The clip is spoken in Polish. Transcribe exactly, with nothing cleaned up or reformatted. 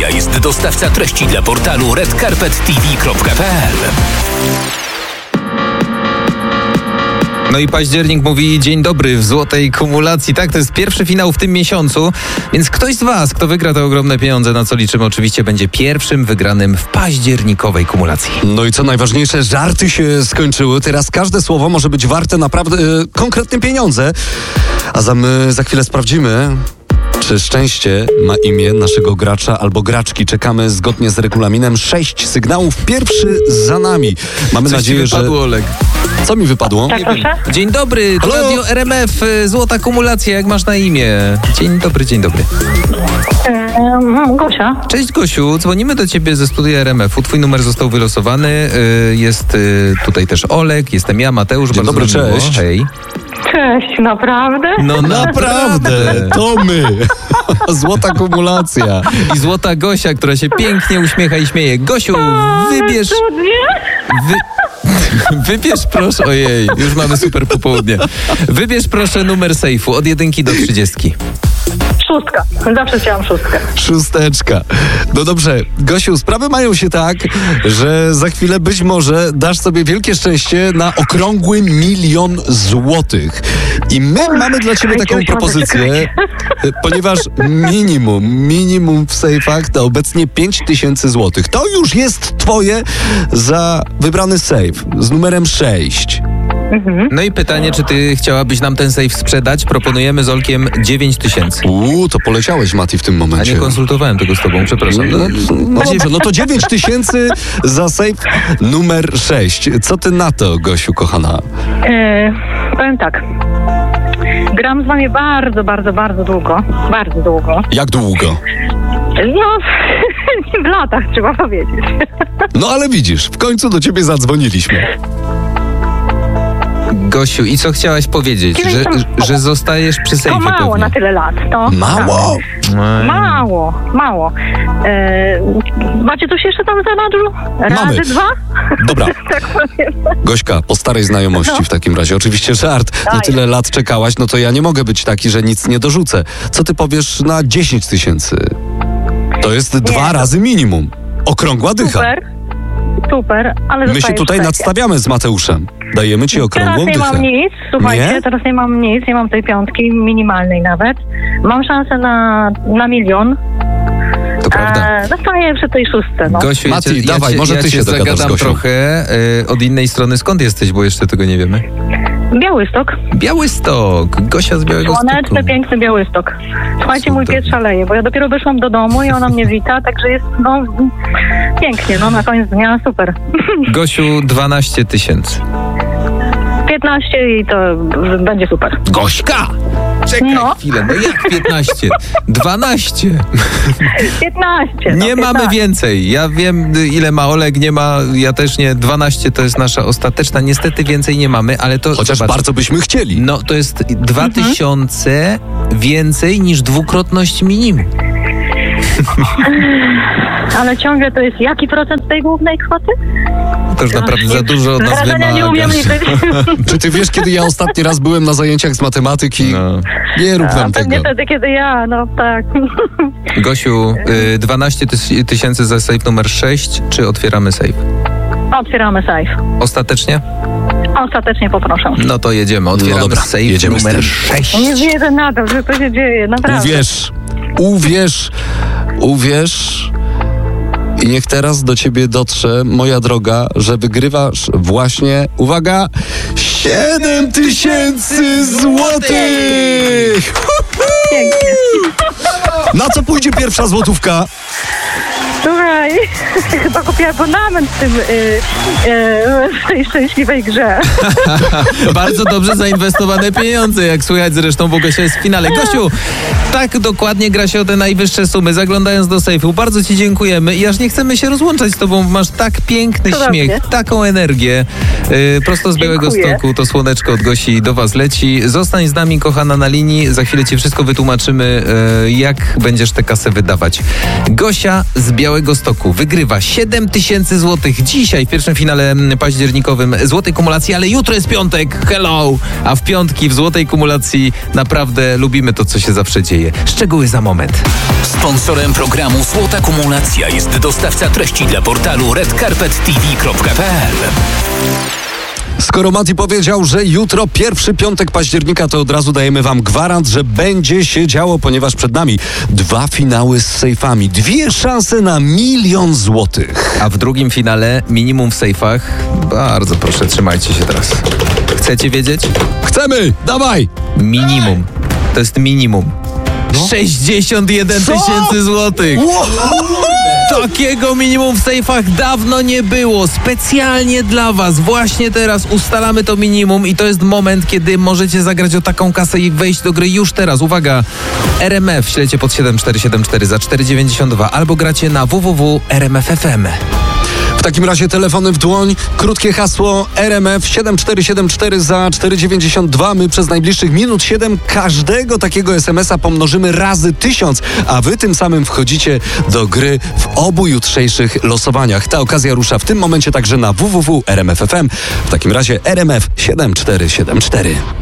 Jest dostawca treści dla portalu red carpet t v kropka p l. No i październik mówi dzień dobry w złotej kumulacji. Tak, to jest pierwszy finał w tym miesiącu, więc ktoś z was, kto wygra te ogromne pieniądze, na co liczymy, oczywiście będzie pierwszym wygranym w październikowej kumulacji. No i co najważniejsze, żarty się skończyły. Teraz każde słowo może być warte naprawdę e, konkretne pieniądze. A za my za chwilę sprawdzimy, czy szczęście ma imię naszego gracza albo graczki. Czekamy zgodnie z regulaminem. Sześć sygnałów. Pierwszy za nami. Mamy Coś nadzieję, ci wypadło, że... Oleg. Co mi wypadło? Tak, proszę? Dzień dobry, to Halo? Radio R M F, y, złota kumulacja, jak masz na imię? Dzień dobry, dzień dobry. Ehm, Gosia. Cześć Gosiu, dzwonimy do ciebie ze studia R M F-u. Twój numer został wylosowany. Y, jest y, tutaj też Olek, jestem ja, Mateusz. Dzień bardzo dobry, nam miło. cześć. Hej. Cześć, naprawdę? No Naprawdę, to my. Złota kumulacja. I złota Gosia, która się pięknie uśmiecha i śmieje. Gosiu, wybierz... Cudnie. Wy... Wybierz proszę... Ojej, już mamy super popołudnie. Wybierz proszę numer sejfu od jedynki do trzydziestki. Szóstka. Zawsze chciałam szóstkę. Szósteczka. No dobrze, Gosiu, sprawy mają się tak, że za chwilę być może dasz sobie wielkie szczęście na okrągły milion złotych. I my mamy dla ciebie taką Jakiegoś propozycję, ponieważ minimum, minimum w sejfach to obecnie pięć tysięcy złotych. To już jest twoje za wybrany sejf z numerem sześć. Mhm. No i pytanie, czy ty chciałabyś nam ten sejf sprzedać? Proponujemy z Olkiem dziewięć tysięcy. Uuu, to poleciałeś, Mati, w tym A momencie. nie konsultowałem tego z tobą, przepraszam. No, no dobrze, no to dziewięć tysięcy za sejf numer sześć. Co ty na to, Gosiu, kochana? E, powiem tak. Gram z wami bardzo, bardzo, bardzo długo. Bardzo długo. Jak długo? No, w latach trzeba powiedzieć. No ale widzisz, w końcu do ciebie zadzwoniliśmy. Gosiu, i co chciałaś powiedzieć? Że, że zostajesz przy To sejfie mało pewnie. na tyle lat. To Mało? Ej. Mało, mało. E, macie coś jeszcze tam w zanadrzu? Razy Mamy. dwa? Dobra, Tak powiem. Gośka, po starej znajomości No. w takim razie. Oczywiście żart. No Daj. tyle lat czekałaś, no to ja nie mogę być taki, że nic nie dorzucę. Co ty powiesz na dziesięć tysięcy? To jest dwa to- razy minimum. Okrągła dycha. Super, super, ale My się zostaje tutaj w sklepie. nadstawiamy z Mateuszem. Dajemy ci Teraz okrągłą nie dychę. mam nic, słuchajcie, Nie? teraz nie mam nic, nie mam tej piątki, minimalnej nawet. Mam szansę na, na milion. To prawda. E, zostaję przy tej szóstce, no. Gosiu, ja Mati, cię, dawaj, ja cię, może ja ty cię się dogadasz z zagadam Gosią. trochę y, od innej strony. Skąd jesteś, bo jeszcze tego nie wiemy? Białystok, Białystok. Gosia z Białegostoku. słoneczny, piękny Białystok. Słuchajcie, mój Super. pies szaleje, bo ja dopiero wyszłam do domu i ona mnie wita, także jest, no, pięknie, no, na koniec dnia, super. Gosiu, dwanaście tysięcy. piętnaście i to będzie super. Gośka! Czekaj No. chwilę, no jak piętnaście? dwanaście. piętnaście. no, Nie mamy piętnaście. więcej. Ja wiem, ile ma Oleg, nie ma, ja też nie. dwanaście to jest nasza ostateczna. Niestety więcej nie mamy, ale to... Chociaż zobacz, bardzo byśmy chcieli. No, to jest dwa tysiące więcej niż dwukrotność minimum. Ale ciągle to jest jaki procent tej głównej kwoty? To już naprawdę za dużo od nas Zarażenia nie umiem wymaga. liczyć. Czy ty wiesz, kiedy ja ostatni raz byłem na zajęciach z matematyki? No. Nie rób A nam pewnie tego. wtedy, kiedy ja, no tak. Gosiu, y, dwanaście tysięcy za safe numer sześć, czy otwieramy safe? Otwieramy safe. Ostatecznie? Ostatecznie poproszę. No to jedziemy, otwieramy No dobra, safe jedziemy z numer tym. sześć. Nie wierzę na to, że to się dzieje, naprawdę. Uwierz, uwierz, uwierz i niech teraz do ciebie dotrze, moja droga, że wygrywasz właśnie, uwaga, siedem tysięcy złotych! Pięknie. Na co pójdzie pierwsza złotówka? Słuchaj, chyba kupię abonament w tym, y, y, w tej szczęśliwej grze. Bardzo dobrze zainwestowane pieniądze, jak słychać zresztą, bo Gosia jest w finale. Gosiu, tak dokładnie gra się o te najwyższe sumy, zaglądając do sejfu. Bardzo ci dziękujemy i aż nie chcemy się rozłączać z tobą. Masz tak piękny Cudownie. śmiech, taką energię. Yy, prosto z Białego Dziękuję. Stoku to słoneczko od Gosi do was leci. Zostań z nami, kochana, na linii. Za chwilę ci wszystko wytłumaczymy, yy, jak będziesz tę kasę wydawać. Gosia z Białego Białegostoku wygrywa siedem tysięcy złotych dzisiaj w pierwszym finale październikowym złotej kumulacji, ale jutro jest piątek, hello! A w piątki w złotej kumulacji naprawdę lubimy to, co się zawsze dzieje. Szczegóły za moment. Sponsorem programu Złota Kumulacja jest dostawca treści dla portalu red carpet t v kropka p l. Skoro Mati powiedział, że jutro pierwszy piątek października, to od razu dajemy wam gwarant, że będzie się działo, ponieważ przed nami dwa finały z sejfami. Dwie szanse na milion złotych. A w drugim finale minimum w sejfach. Bardzo proszę, trzymajcie się teraz. Chcecie wiedzieć? Chcemy! Dawaj! Minimum. To jest minimum. No. sześćdziesiąt jeden tysięcy złotych. Takiego minimum w sejfach dawno nie było. Specjalnie dla was. Właśnie teraz ustalamy to minimum i to jest moment, kiedy możecie zagrać o taką kasę i wejść do gry już teraz. Uwaga! R M F śledźcie pod siedem cztery siedem cztery za cztery dziewięćdziesiąt dwa albo gracie na w w w kropka r m f f m. W takim razie telefony w dłoń, krótkie hasło R M F siedem cztery siedem cztery za cztery dziewięćdziesiąt dwa. My przez najbliższych minut siedem każdego takiego es em es a pomnożymy razy tysiąc, a wy tym samym wchodzicie do gry w obu jutrzejszych losowaniach. Ta okazja rusza w tym momencie także na w w w kropka r m f f m. W takim razie R M F siedem cztery siedem cztery.